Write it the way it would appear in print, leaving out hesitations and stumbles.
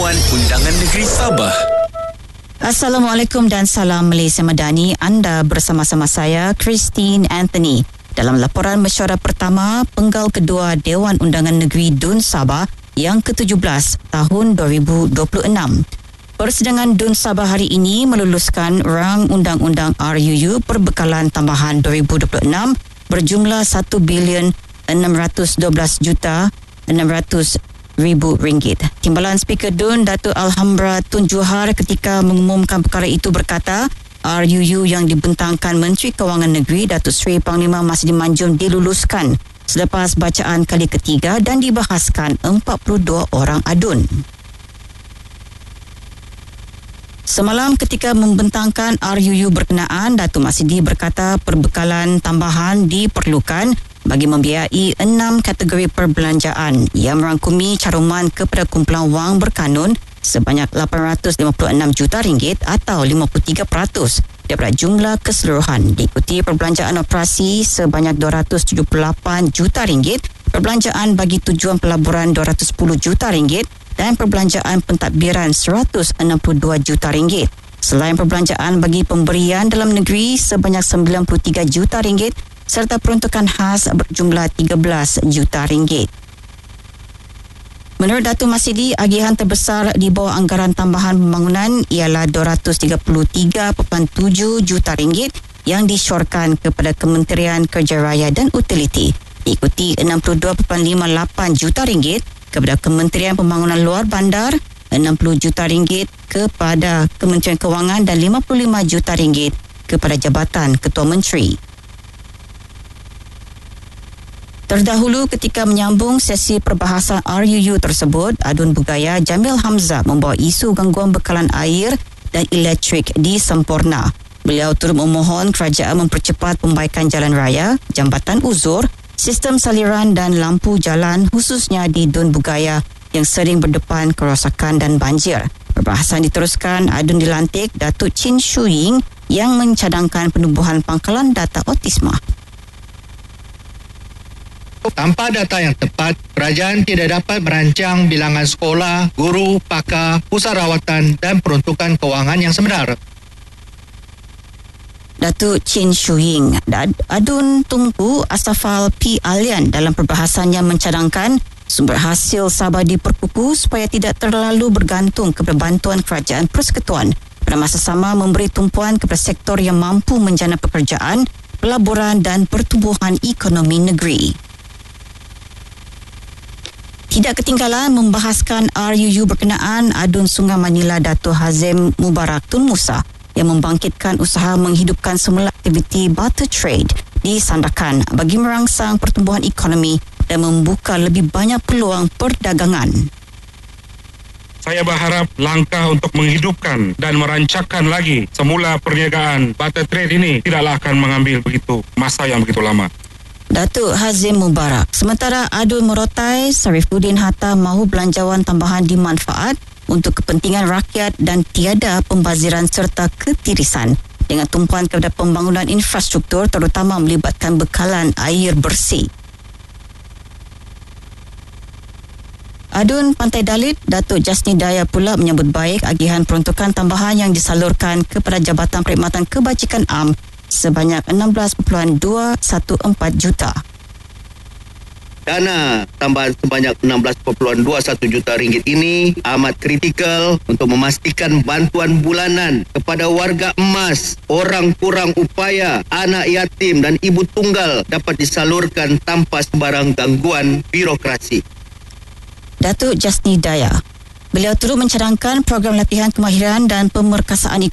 Dewan Undangan Negeri Sabah. Assalamualaikum dan salam Malaysia Madani. Anda bersama-sama saya, Christine Anthony. Dalam laporan mesyuarat pertama, penggal kedua Dewan Undangan Negeri Dun Sabah yang ke-17 tahun 2026. Persidangan Dun Sabah hari ini meluluskan rang Undang-Undang RUU Perbekalan Tambahan 2026 berjumlah RM1,612,600,000. Timbalan Speaker Dun, Datuk Alhambra Tun Juhar ketika mengumumkan perkara itu berkata, RUU yang dibentangkan Menteri Kewangan Negeri Datuk Seri Panglima Masdi Manjum diluluskan selepas bacaan kali ketiga dan dibahaskan 42 orang adun. Semalam ketika membentangkan RUU berkenaan, Datuk Masdi berkata perbekalan tambahan diperlukan bagi membiayai 6 kategori perbelanjaan yang merangkumi caruman kepada kumpulan wang berkanun sebanyak RM856 juta atau 53% daripada jumlah keseluruhan, diikuti perbelanjaan operasi sebanyak RM278 juta, perbelanjaan bagi tujuan pelaburan RM210 juta dan perbelanjaan pentadbiran RM162 juta. Selain perbelanjaan bagi pemberian dalam negeri sebanyak RM93 juta serta peruntukan khas berjumlah RM13 juta. Menurut Datuk Masdi, agihan terbesar di bawah anggaran tambahan pembangunan ialah RM233.7 juta yang disyorkan kepada Kementerian Kerja Raya dan Utiliti, diikuti RM62.58 juta kepada Kementerian Pembangunan Luar Bandar, RM60 juta kepada Kementerian Kewangan dan RM55 juta kepada Jabatan Ketua Menteri. Terdahulu ketika menyambung sesi perbahasan RUU tersebut, Adun Bugaya Jamil Hamzah membawa isu gangguan bekalan air dan elektrik di Semporna. Beliau turut memohon kerajaan mempercepat pembaikan jalan raya, jambatan uzur, sistem saliran dan lampu jalan khususnya di Dun Bugaya yang sering berdepan kerosakan dan banjir. Perbahasan diteruskan, Adun dilantik Datuk Chin Shu Ying yang mencadangkan penubuhan pangkalan data autisma. Tanpa data yang tepat, kerajaan tidak dapat merancang bilangan sekolah, guru, pakar, pusat rawatan dan peruntukan kewangan yang sebenar. Datuk Chin Shu Ying. Adun Tunku Asafal P. Alian dalam perbahasannya mencadangkan sumber hasil Sabah diperkukuh supaya tidak terlalu bergantung kepada bantuan kerajaan persekutuan. Pada masa sama memberi tumpuan kepada sektor yang mampu menjana pekerjaan, pelaburan dan pertumbuhan ekonomi negeri. Tidak ketinggalan membahaskan RUU berkenaan, Adun Sungai Manila Datuk Hazim Mubarak Tun Musa yang membangkitkan usaha menghidupkan semula aktiviti barter trade di Sandakan bagi merangsang pertumbuhan ekonomi dan membuka lebih banyak peluang perdagangan. Saya berharap langkah untuk menghidupkan dan merancangkan lagi semula perniagaan barter trade ini tidaklah akan mengambil begitu masa yang begitu lama. Datuk Hazim Mubarak. Sementara Adun Morotai Sarifuddin Hatta mahu belanjawan tambahan dimanfaat untuk kepentingan rakyat dan tiada pembaziran serta ketirisan dengan tumpuan kepada pembangunan infrastruktur terutama melibatkan bekalan air bersih. Adun Pantai Dalit Datuk Jasni Daya pula menyambut baik agihan peruntukan tambahan yang disalurkan kepada Jabatan Perkhidmatan Kebajikan Am sebanyak 16.214 juta. Dana tambahan sebanyak 16.21 juta ringgit ini amat kritikal untuk memastikan bantuan bulanan kepada warga emas, orang kurang upaya, anak yatim dan ibu tunggal dapat disalurkan tanpa sebarang gangguan birokrasi. Datuk Jasni Daya. Beliau turut mencadangkan program latihan kemahiran dan pemerkasaan